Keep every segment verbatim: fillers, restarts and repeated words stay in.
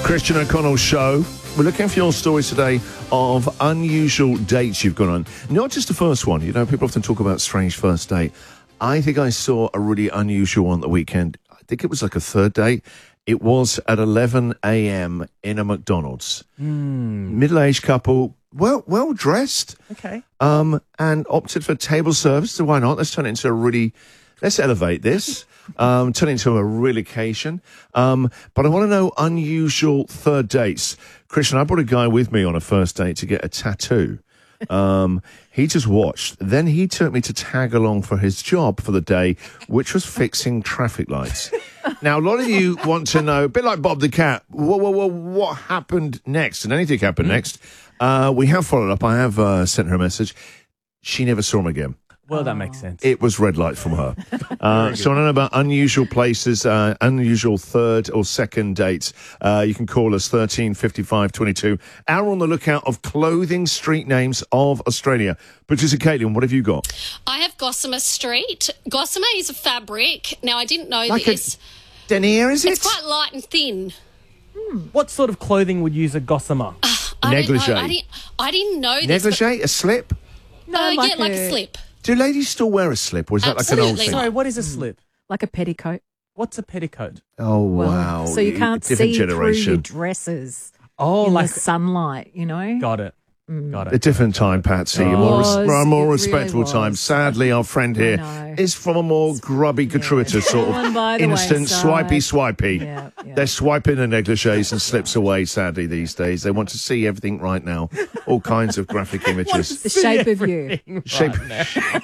Christian O'Connell Show. We're looking for your stories today of unusual dates you've gone on. Not just the first one. You know, people often talk about strange first date. I think I saw a really unusual one the weekend. I think it was like a third date. It was at eleven a.m. in a McDonald's. Mm. Middle-aged couple, well well dressed. Okay. Um, and opted for table service. So why not? Let's turn it into a really... Let's elevate this, um, turn it into a real occasion. Um, but I want to know unusual third dates. Christian, I brought a guy with me on a first date to get a tattoo. Um, he just watched. Then he took me to tag along for his job for the day, which was fixing traffic lights. Now, a lot of you want to know, a bit like Bob the Cat, what, what, what happened next? And anything happened mm. next. Uh, we have followed up. I have uh, sent her a message. She never saw him again. Well, that makes sense. It was red light from her. Uh, so I don't know about unusual places, uh, unusual third or second dates. Uh, you can call us thirteen fifty-five twenty-two. Our on the lookout of clothing street names of Australia. Producer Caitlin, what have you got? I have Gossamer Street. Gossamer is a fabric. Now, I didn't know like this. A denier, is it? It's quite light and thin. Hmm. What sort of clothing would use a gossamer? Uh, I Negligee. Didn't know. I, didn't, I didn't know this. Negligee? A slip? No, uh, like yeah, a... like a slip. Do ladies still wear a slip, or is Absolutely that like an old thing? Sorry, what is a slip? Like a petticoat. What's a petticoat? Oh, well, wow. So you can't Different see generation. through your dresses oh, in like the sunlight, you know? Got it. Mm. Got it. A different time, Patsy. Oh. A more, res- Was, a more it respectful really time. was. Sadly, our friend here know. is from a more grubby, gratuitous Yeah. sort Fallen of by the instant wayside. swipey swipey. Yeah, yeah. They're swiping the negligees and slips away, sadly, these days. They want to see everything right now. All kinds of graphic images. The shape of you. Right Shape. now.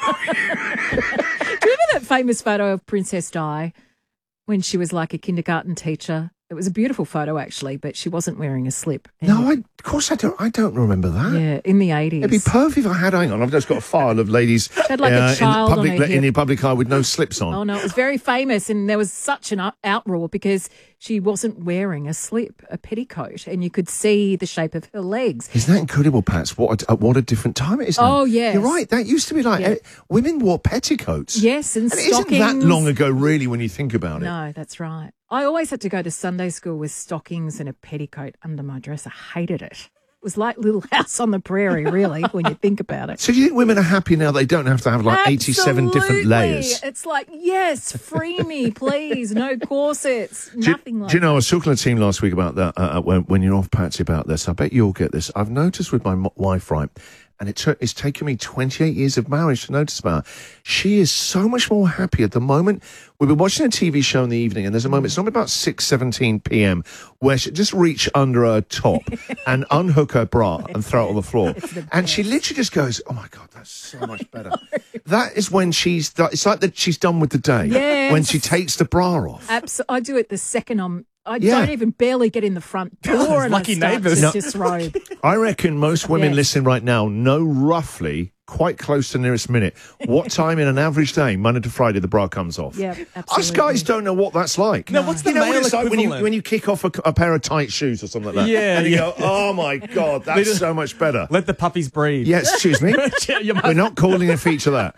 Do you remember that famous photo of Princess Di when she was like a kindergarten teacher? It was a beautiful photo, actually, but she wasn't wearing a slip. And No, I, of course I don't. I don't remember that. yeah, in the eighties. It'd be perfect if I had. Hang on, I've just got a file of ladies had like a uh, in, child on public, her in hip. the public eye with no slips on. Oh, no, it was very famous, and there was such an out- outroar because she wasn't wearing a slip, a petticoat, and you could see the shape of her legs. Isn't that incredible, Pats? What a, what a different time it is now. Oh, yes. You're right. That used to be like Yeah. eh, women wore petticoats. Yes, and, And it isn't stockings. that long ago, really, when you think about it. No, that's right. I always had to go to Sunday school with stockings and a petticoat under my dress. I hated it. It was like Little House on the Prairie, really, when you think about it. So do you think women are happy now they don't have to have like eighty-seven different Absolutely. layers? It's like, yes, free me, please. No corsets, Do you, nothing like do you know, I that. was talking to the team last week about that, uh, when, when you're off, Patsy, about this. I bet you'll get this. I've noticed with my m- wife, right, and it t- it's taken me twenty-eight years of marriage to notice about her. She is so much more happy at the moment. We've been watching a T V show in the evening, and there's a moment, it's normally about six seventeen p.m., where she just reach under her top and unhook her bra and throw it on the floor. the And she literally just goes, oh, my God, that's so much better. That is when she's, do- it's like that she's done with the day. Yes. When she takes the bra off. Abso- I do it the second I'm... I Yeah. don't even barely get in the front door and lucky I start neighbours. to No. disrobe. I reckon most women Yes. listening right now know roughly, quite close to the nearest minute, what time in an average day, Monday to Friday, the bra comes off. Yeah, Us absolutely. guys don't know what that's like. No, what's the you know what male it's like when you, equivalent? when you kick off a, a pair of tight shoes or something like that? Yeah, And you yeah. go, oh my God, that's Little- so much better. Let the puppies breathe. Yeah, excuse me. Yeah, you must- We're not calling a feature that.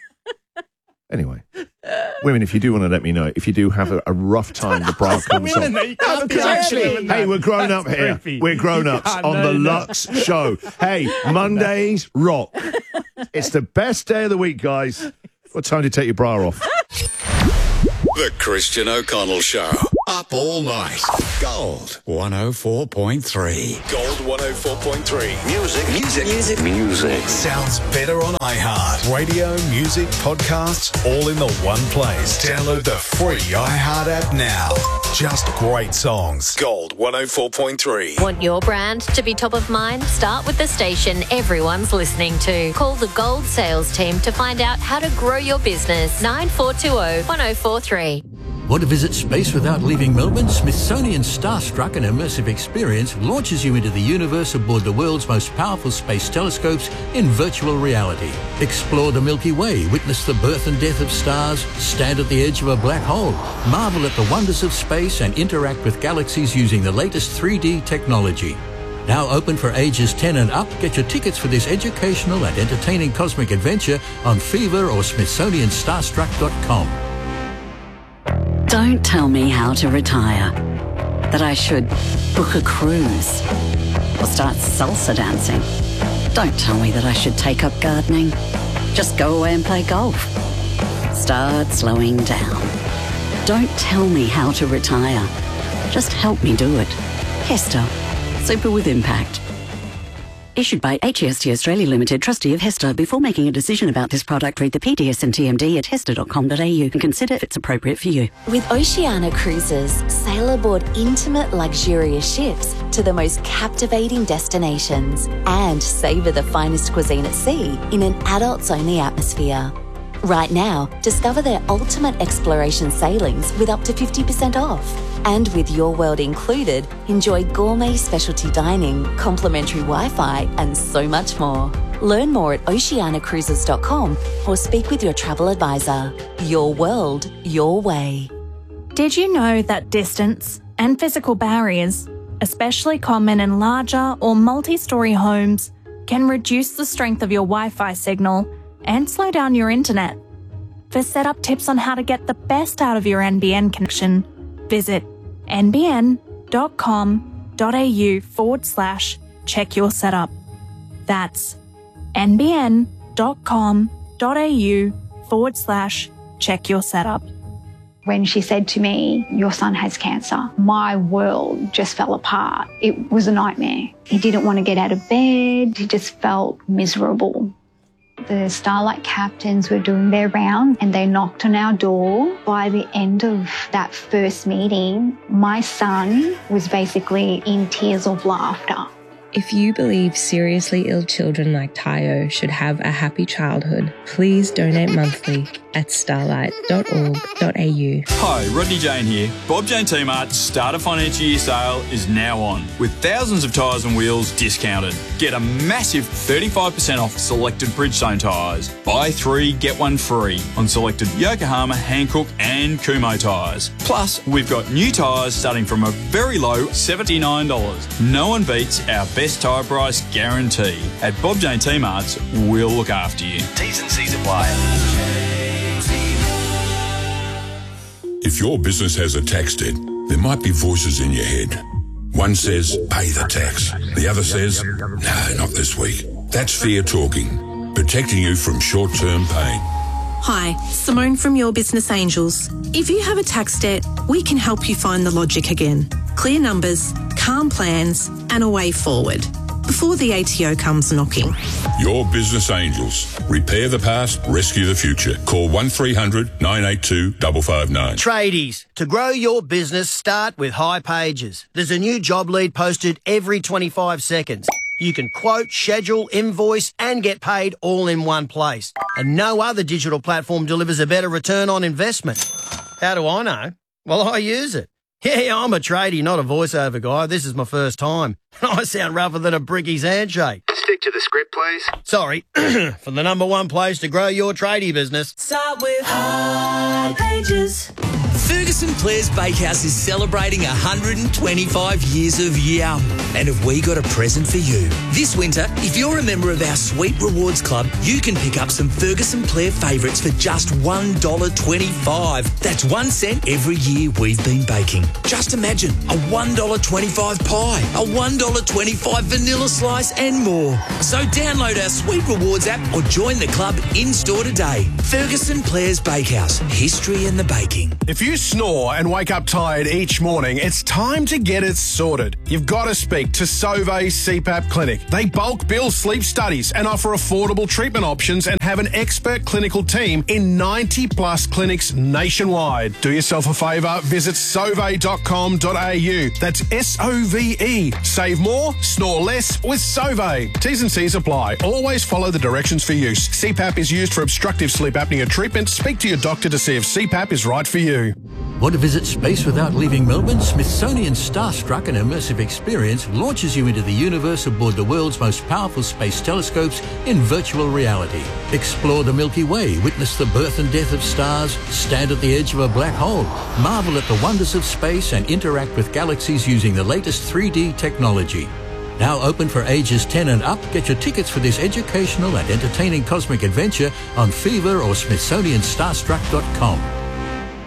Anyway, women, if you do want to let me know, if you do have a, a rough time, the bra comes Women, off. you can't be Because actually, doing that. hey, we're grown up That's here. creepy. We're grown You ups can't, on no, the no. Lux Show. Hey, Mondays rock. It's the best day of the week, guys. What time to take your bra off? The Christian O'Connell Show. Up all night. Gold one oh four point three. Gold one oh four point three. Music. Music. Music. Music. Sounds better on iHeart. Radio, music, podcasts, all in the one place. Download the free iHeart app now. Just great songs. Gold one oh four point three. Want your brand to be top of mind? Start with the station everyone's listening to. Call the Gold sales team to find out how to grow your business. nine four two zero, one zero four three. Want to visit space without leaving Melbourne? Smithsonian Starstruck, an immersive experience, launches you into the universe aboard the world's most powerful space telescopes in virtual reality. Explore the Milky Way, witness the birth and death of stars, stand at the edge of a black hole, marvel at the wonders of space and interact with galaxies using the latest three D technology. Now open for ages ten and up. Get your tickets for this educational and entertaining cosmic adventure on Fever or Smithsonian Starstruck dot com. Don't tell me how to retire. that I should book a cruise or start salsa dancing. Don't tell me that I should take up gardening. Just go away and play golf. Start slowing down. Don't tell me how to retire. Just help me do it. Hester. Super with impact. Issued by H E S T Australia Limited, trustee of Hester. Before making a decision about this product, read the P D S and T M D at hester dot com dot a u and consider if it's appropriate for you. With Oceania Cruises, sail aboard intimate, luxurious ships to the most captivating destinations and savour the finest cuisine at sea in an adults-only atmosphere. Right now, discover their ultimate exploration sailings with up to fifty percent off. And with Your World included, enjoy gourmet specialty dining, complimentary Wi-Fi, and so much more. Learn more at oceania cruises dot com or speak with your travel advisor. Your world, your way. Did you know that distance and physical barriers, especially common in larger or multi-storey homes, can reduce the strength of your Wi-Fi signal and slow down your internet? For setup tips on how to get the best out of your N B N connection, visit nbn.com.au forward slash check your setup. That's nbn.com.au forward slash check your setup. When she said to me, your son has cancer, my world just fell apart. It was a nightmare. He didn't want to get out of bed. He just felt miserable. The Starlight captains were doing their round and they knocked on our door. By the end of that first meeting, my son was basically in tears of laughter. If you believe seriously ill children like Tayo should have a happy childhood, please donate monthly at starlight dot org dot a u. Hi, Rodney Jane here. Bob Jane T-Mart's start of financial year sale is now on, with thousands of tyres and wheels discounted. Get a massive thirty-five percent off selected Bridgestone tyres. Buy three, get one free on selected Yokohama, Hankook and Kumho tyres. Plus, we've got new tyres starting from a very low seventy-nine dollars. No one beats our best tyre price guarantee. At Bob Jane T-Mart's, we'll look after you. T's and C's apply. If your business has a tax debt, there might be voices in your head. One says, pay the tax. The other says, no, not this week. That's fear talking, protecting you from short-term pain. Hi, Simone from Your Business Angels. If you have a tax debt, we can help you find the logic again. Clear numbers, calm plans, and a way forward before the A T O comes knocking. Your Business Angels. Repair the past, rescue the future. Call one three hundred nine eight two five five nine. Tradies, to grow your business, start with High Pages. There's a new job lead posted every twenty-five seconds. You can quote, schedule, invoice, and get paid all in one place. And no other digital platform delivers a better return on investment. How do I know? Well, I use it. Yeah, I'm a tradie, not a voiceover guy. This is my first time. I sound rougher than a bricky's handshake. Stick to the script, please. Sorry. For the number one place to grow your tradie business. Start with High Pages. Ferguson Blair's Bakehouse is celebrating one hundred twenty-five years of yum. And have we got a present for you? This winter, if you're a member of our Sweet Rewards Club, you can pick up some Ferguson Blair favourites for just one dollar twenty-five. That's one cent every year we've been baking. Just imagine a one dollar twenty-five pie, a one dollar twenty-five vanilla slice and more. So download our Sweet Rewards app or join the club in-store today. Ferguson Blair's Bakehouse. History in the baking. If you snore and wake up tired each morning, it's time to get it sorted. You've got to speak to Sauvé C PAP Clinic. They bulk bill sleep studies and offer affordable treatment options and have an expert clinical team in ninety plus clinics nationwide. Do yourself a favour, visit sauve dot com dot a u. That's S O V E. Save more, snore less with Sauvé. T's and C's apply. Always follow the directions for use. C PAP is used for obstructive sleep apnea treatment. Speak to your doctor to see if C PAP is right for you. Want to visit space without leaving Melbourne? Smithsonian Starstruck, an immersive experience, launches you into the universe aboard the world's most powerful space telescopes in virtual reality. Explore the Milky Way, witness the birth and death of stars, stand at the edge of a black hole, marvel at the wonders of space and interact with galaxies using the latest three D technology. Now open for ages ten and up. Get your tickets for this educational and entertaining cosmic adventure on Fever or smithsonian starstruck dot com.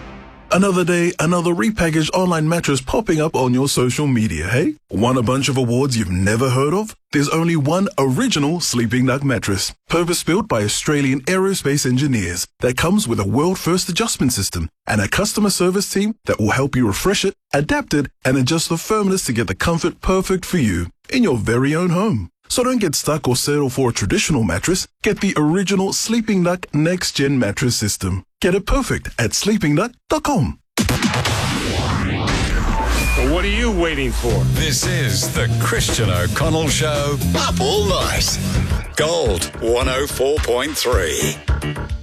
Another day, another repackaged online mattress popping up on your social media, hey? Want a bunch of awards you've never heard of? There's only one original Sleeping Duck mattress, purpose-built by Australian aerospace engineers, that comes with a world-first adjustment system and a customer service team that will help you refresh it, adapt it, and adjust the firmness to get the comfort perfect for you in your very own home. So don't get stuck or settle for a traditional mattress. Get the original Sleeping Duck Next Gen mattress system. Get it perfect at sleeping duck dot com. So what are you waiting for? This is the Christian O'Connell Show. Up all night. Gold one oh four point three.